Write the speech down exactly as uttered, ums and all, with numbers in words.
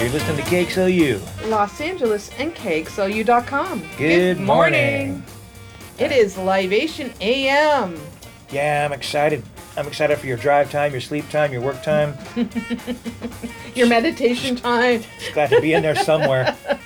You're listening to K X L U. Los Angeles and K X L U dot com. Good morning. It is Libation A M. Yeah, I'm excited. I'm excited for your drive time, your sleep time, your work time. Your meditation time. Just glad to be in there somewhere.